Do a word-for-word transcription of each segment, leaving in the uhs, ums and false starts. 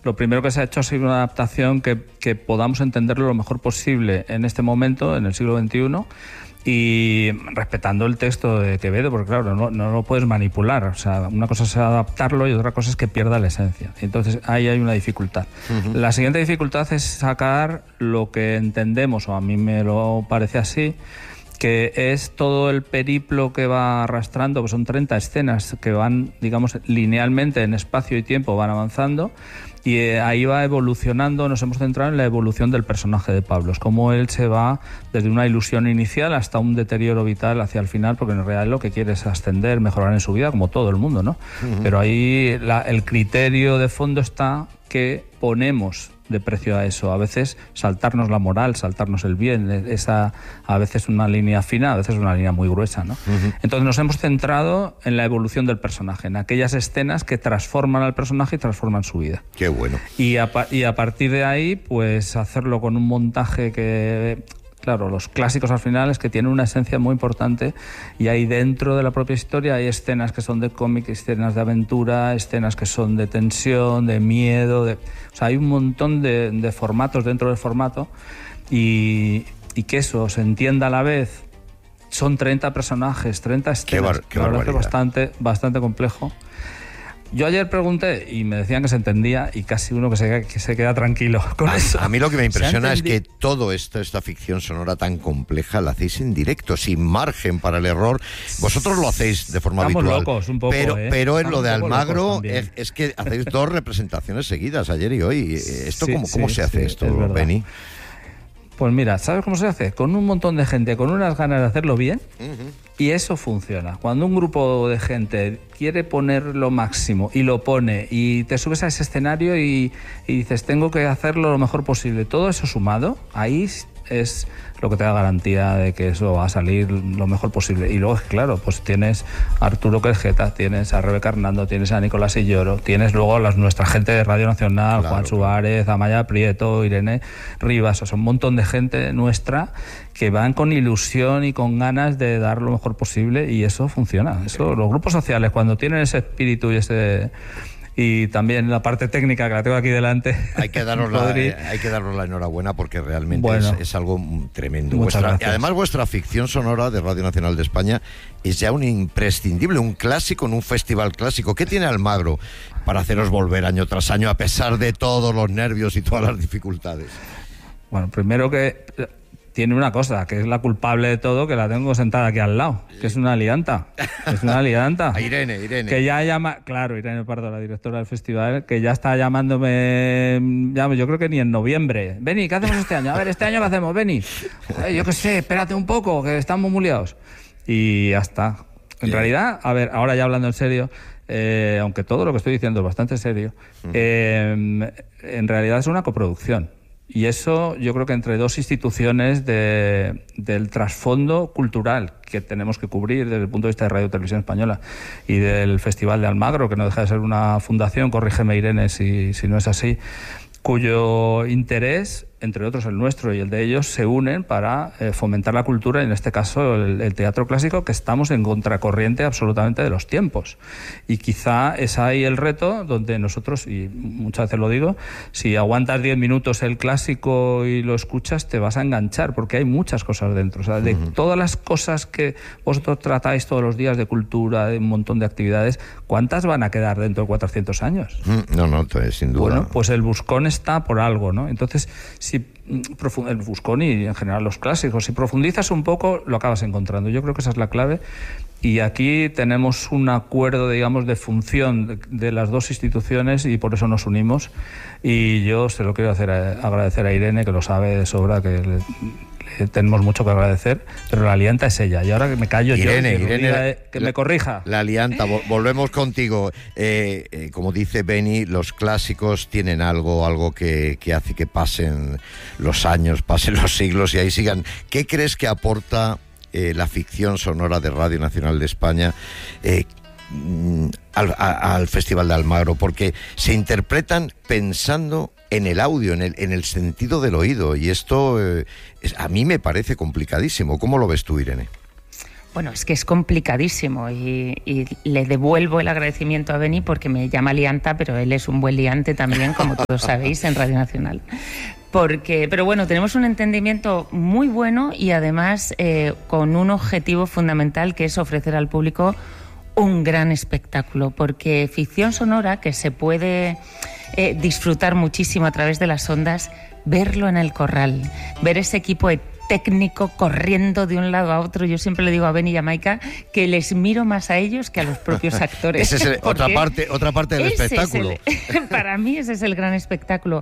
lo primero que se ha hecho ha sido una adaptación que, que podamos entenderlo lo mejor posible en este momento, en el siglo veintiuno, y respetando el texto de Quevedo, porque claro, no, no lo puedes manipular. O sea, una cosa es adaptarlo y otra cosa es que pierda la esencia. Entonces ahí hay una dificultad. Uh-huh. La siguiente dificultad es sacar lo que entendemos, o a mí me lo parece así, que es todo el periplo que va arrastrando, que son treinta escenas que van, digamos, linealmente en espacio y tiempo, van avanzando, y eh, ahí va evolucionando. Nos hemos centrado en la evolución del personaje de Pablo, es como él se va desde una ilusión inicial hasta un deterioro vital hacia el final, porque en realidad lo que quiere es ascender, mejorar en su vida, como todo el mundo, ¿no? Uh-huh. Pero ahí la, el criterio de fondo está que ponemos de precio a eso. A veces saltarnos la moral, saltarnos el bien, esa a veces una línea fina, a veces una línea muy gruesa, ¿no? Uh-huh. Entonces nos hemos centrado en la evolución del personaje, en aquellas escenas que transforman al personaje y transforman su vida. Qué bueno. Y a, y a partir de ahí, pues hacerlo con un montaje que... Claro, los clásicos al final es que tienen una esencia muy importante, y ahí dentro de la propia historia hay escenas que son de cómic, escenas de aventura, escenas que son de tensión, de miedo, de... o sea, hay un montón de, de formatos dentro del formato, y, y que eso se entienda a la vez. Son treinta personajes, treinta escenas, qué bar- qué la verdad barbaridad. es bastante, bastante complejo. Yo ayer pregunté y me decían que se entendía, y casi uno que se, que se queda tranquilo con a, eso. A mí lo que me impresiona es entendi- que todo esto, esta ficción sonora tan compleja la hacéis en directo, sin margen para el error. Vosotros lo hacéis de forma Estamos habitual. locos un poco, pero, ¿eh? pero en Estamos lo de un poco Almagro locos es, es que hacéis dos representaciones seguidas, ayer y hoy. ¿Esto Sí, cómo, sí, cómo se hace sí, esto, es verdad. Beni? Pues mira, ¿sabes cómo se hace? Con un montón de gente, con unas ganas de hacerlo bien, Uh-huh. y eso funciona. Cuando un grupo de gente quiere poner lo máximo y lo pone, y te subes a ese escenario y, y dices, tengo que hacerlo lo mejor posible, todo eso sumado, ahí es lo que te da garantía de que eso va a salir lo mejor posible. Y luego, claro, pues tienes a Arturo Querjeta, tienes a Rebeca Hernando, tienes a Nicolás Illoro, tienes luego a las, nuestra gente de Radio Nacional, Claro, Juan Suárez, Amaya Prieto, Irene Rivas, o sea, un montón de gente nuestra que van con ilusión y con ganas de dar lo mejor posible, y eso funciona. Eso, los grupos sociales, cuando tienen ese espíritu y ese... y también la parte técnica, que la tengo aquí delante. Hay que daros la, Podrí... eh, hay que daros la enhorabuena, porque realmente bueno, es, es algo tremendo. Muchas Vuestra, gracias. además, vuestra ficción sonora de Radio Nacional de España es ya un imprescindible, un clásico en un festival clásico. ¿Qué tiene Almagro para haceros volver año tras año, a pesar de todos los nervios y todas las dificultades? Bueno, primero que tiene una cosa, que es la culpable de todo, que la tengo sentada aquí al lado, que es una alianta. Es una alianta. A Irene, Irene. Que ya llama, claro, Irene Pardo, la directora del festival, que ya está llamándome, ya, yo creo que ni en noviembre. Beni, ¿qué hacemos este año? A ver, ¿este año qué hacemos, Beni? Joder, yo qué sé, espérate un poco, que estamos muy liados. Y ya está. En Bien. realidad, a ver, ahora ya hablando en serio, eh, aunque todo lo que estoy diciendo es bastante serio, uh-huh. eh, en realidad es una coproducción. Y eso yo creo que entre dos instituciones de, del trasfondo cultural que tenemos que cubrir desde el punto de vista de Radio Televisión Española y del Festival de Almagro, que no deja de ser una fundación, corrígeme Irene si, si no es así, cuyo interés, entre otros el nuestro y el de ellos, se unen para eh, fomentar la cultura, y en este caso el, el teatro clásico, que estamos en contracorriente absolutamente de los tiempos. Y quizá es ahí el reto donde nosotros, y muchas veces lo digo, si aguantas diez minutos el clásico y lo escuchas, te vas a enganchar, porque hay muchas cosas dentro. O sea, de uh-huh. todas las cosas que vosotros tratáis todos los días de cultura, de un montón de actividades, ¿cuántas van a quedar dentro de cuatrocientos años? No, no, sin duda. Bueno, pues el buscón está por algo, ¿no? Entonces, si el Buscón y en general los clásicos, si profundizas un poco, lo acabas encontrando. Yo creo que esa es la clave, y aquí tenemos un acuerdo, digamos, de función de, de las dos instituciones, y por eso nos unimos. Y yo se lo quiero hacer a, agradecer a Irene, que lo sabe de sobra, que le, le tenemos mucho que agradecer, pero la alianta es ella. Y ahora que me callo Irene, yo, que, Irene, diga, la, que me corrija. La alianta, volvemos contigo. Eh, eh, como dice Beni, los clásicos tienen algo, algo que, que hace que pasen los años, pasen los siglos y ahí sigan. ¿Qué crees que aporta eh, la ficción sonora de Radio Nacional de España eh, al, a, al Festival de Almagro? Porque se interpretan pensando en el audio, en el, en el sentido del oído, y esto eh, es, a mí me parece complicadísimo. ¿Cómo lo ves tú, Irene? Bueno, es que es complicadísimo y, y le devuelvo el agradecimiento a Beni porque me llama lianta, pero él es un buen liante también, como todos sabéis, en Radio Nacional. Porque, pero bueno, tenemos un entendimiento muy bueno y además eh, con un objetivo fundamental, que es ofrecer al público un gran espectáculo, porque ficción sonora, que se puede eh, disfrutar muchísimo a través de las ondas, verlo en el corral, ver ese equipo de técnico corriendo de un lado a otro. Yo siempre le digo a Beni y a Maika que les miro más a ellos que a los propios actores. Esa es el, otra parte, otra parte del espectáculo. El, para mí ese es el gran espectáculo.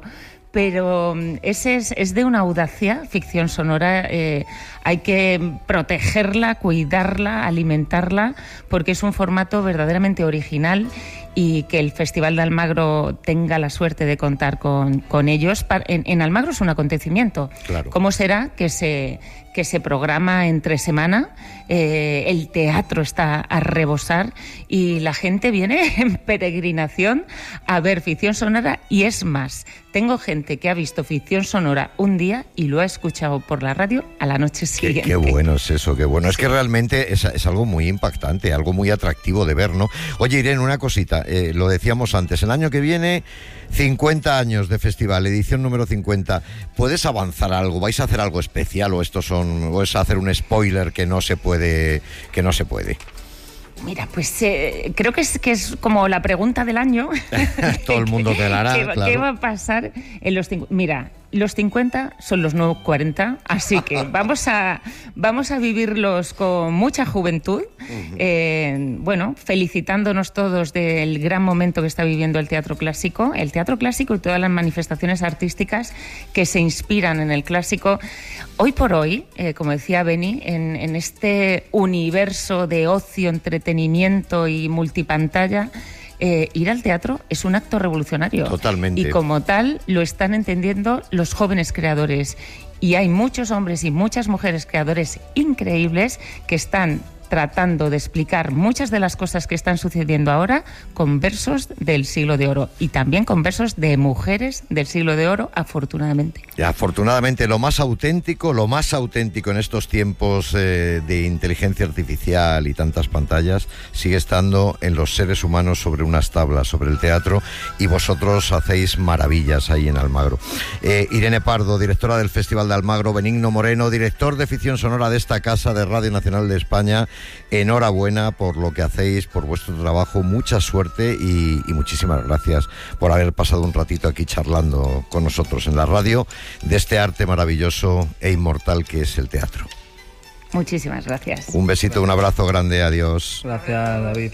Pero ese es, es de una audacia, ficción sonora. Eh, hay que protegerla, cuidarla, alimentarla, porque es un formato verdaderamente original y que el Festival de Almagro tenga la suerte de contar con, con ellos. En, en Almagro es un acontecimiento. Claro. ¿Cómo será que se, que se programa entre semana? Eh, el teatro está a rebosar y la gente viene en peregrinación a ver ficción sonora, y es más, tengo gente que ha visto ficción sonora un día y lo ha escuchado por la radio a la noche siguiente. Qué, qué bueno es eso, qué bueno. Es que realmente es, es algo muy impactante, algo muy atractivo de ver, ¿no? Oye, Irene, una cosita, eh, lo decíamos antes, el año que viene, cincuenta años de festival, edición número cincuenta. ¿Puedes avanzar algo? ¿Vais a hacer algo especial o estos son, o es hacer un spoiler que no se puede, que no se puede? Mira, pues eh, creo que es, que es como la pregunta del año. Todo el mundo te la hará, ¿Qué, claro. ¿Qué va a pasar en los cincuenta? Mira, los cincuenta son los nuevos cuarenta, así que vamos a, vamos a vivirlos con mucha juventud. Uh-huh. Eh, bueno, felicitándonos todos del gran momento que está viviendo el teatro clásico, el teatro clásico y todas las manifestaciones artísticas que se inspiran en el clásico. Hoy por hoy, eh, como decía Beni, en, en este universo de ocio, entretenimiento y multipantalla, Eh, ir al teatro es un acto revolucionario. Totalmente. Y como tal lo están entendiendo los jóvenes creadores. Y hay muchos hombres y muchas mujeres creadores increíbles que están tratando de explicar muchas de las cosas que están sucediendo ahora con versos del siglo de oro y también con versos de mujeres del siglo de oro, afortunadamente. Y afortunadamente, lo más auténtico, lo más auténtico en estos tiempos eh, de inteligencia artificial y tantas pantallas, sigue estando en los seres humanos sobre unas tablas, sobre el teatro, y vosotros hacéis maravillas ahí en Almagro. Eh, Irene Pardo, directora del Festival de Almagro, Benigno Moreno, director de ficción sonora de esta casa de Radio Nacional de España, enhorabuena por lo que hacéis, por vuestro trabajo, mucha suerte y, y muchísimas gracias por haber pasado un ratito aquí charlando con nosotros en la radio de este arte maravilloso e inmortal que es el teatro. Muchísimas gracias. Un besito, un abrazo grande, adiós. Gracias, David.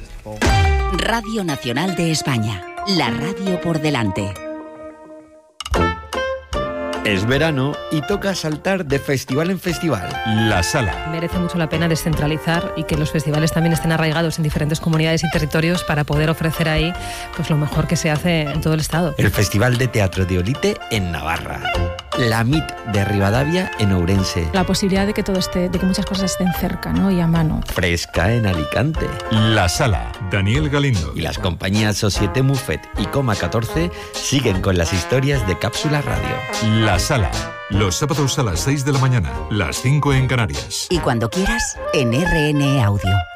Radio Nacional de España, la radio por delante. Es verano y toca saltar de festival en festival. La Sala. Merece mucho la pena descentralizar y que los festivales también estén arraigados en diferentes comunidades y territorios para poder ofrecer ahí pues lo mejor que se hace en todo el estado. El Festival de Teatro de Olite en Navarra. La M I T de Rivadavia en Ourense. La posibilidad de que todo esté, de que muchas cosas estén cerca, ¿no? Y a mano. Fresca en Alicante. La Sala. Daniel Galindo. Y las compañías Societe Muffet y Coma catorce siguen con las historias de Cápsula Radio. La Sala. Los sábados a las seis de la mañana, las cinco en Canarias. Y cuando quieras, en R N Audio.